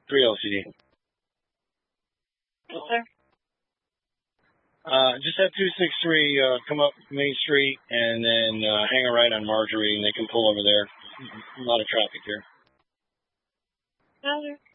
3 LCD. Yes, sir. Just have 263 come up Main Street and then hang a right on Marjorie, and they can pull over there. A lot of traffic here. Yes, sir.